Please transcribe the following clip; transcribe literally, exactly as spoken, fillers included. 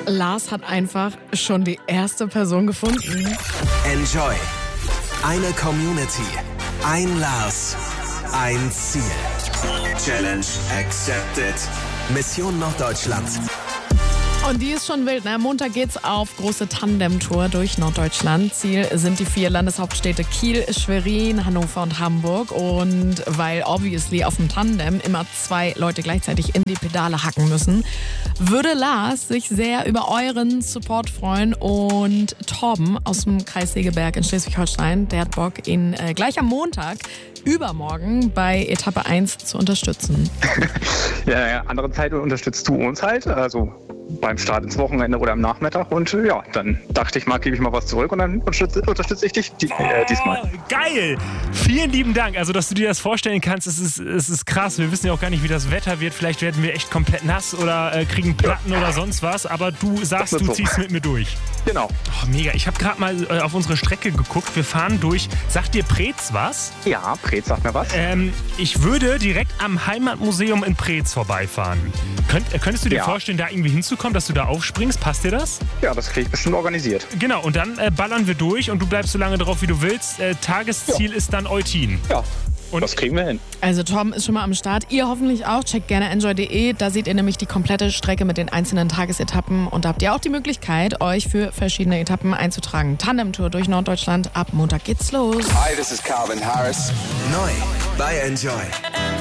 Lars hat einfach schon die erste Person gefunden. Enjoy. Eine Community. Ein Lars. Ein Ziel. Challenge accepted. Mission Norddeutschland. Und die ist schon wild. Ne? Am Montag geht's auf große Tandem-Tour durch Norddeutschland. Ziel sind die vier Landeshauptstädte Kiel, Schwerin, Hannover und Hamburg. Und weil obviously auf dem Tandem immer zwei Leute gleichzeitig in die Pedale hacken müssen, würde Lars sich sehr über euren Support freuen. Und Torben aus dem Kreis Segeberg in Schleswig-Holstein, der hat Bock, ihn äh, gleich am Montag übermorgen bei Etappe eins zu unterstützen. Ja, ja, andere Zeit unterstützt du uns halt, also beim Start ins Wochenende oder am Nachmittag. Und äh, ja, dann dachte ich mal, gebe ich mal was zurück und dann unterstütze, unterstütze ich dich die, äh, diesmal. Oh, geil! Vielen lieben Dank. Also, dass du dir das vorstellen kannst, es ist, es ist krass. Wir wissen ja auch gar nicht, wie das Wetter wird. Vielleicht werden wir echt komplett nass oder äh, kriegen Platten ja. oder sonst was. Aber du sagst, du so. ziehst mit mir durch. Genau. Oh, mega. Ich habe gerade mal äh, auf unsere Strecke geguckt. Wir fahren durch. Sagt dir Preetz was? Ja, Preetz sagt mir was. Ähm, ich würde direkt am Heimatmuseum in Preetz vorbeifahren. Könnt, äh, könntest du dir ja. vorstellen, da irgendwie hinzukommen, dass du da aufspringst? Passt dir das? Ja, das kriege ich bestimmt organisiert. Genau, und dann äh, ballern wir durch und du bleibst so lange drauf, wie du willst. Äh, Tagesziel ja. ist dann Eutin. Ja. Und das kriegen wir hin. Also Tom ist schon mal am Start. Ihr hoffentlich auch. Checkt gerne enjoy punkt de. Da seht ihr nämlich die komplette Strecke mit den einzelnen Tagesetappen. Und da habt ihr auch die Möglichkeit, euch für verschiedene Etappen einzutragen. Tandem-Tour durch Norddeutschland. Ab Montag geht's los. Hi, this is Calvin Harris. Neu bei Enjoy.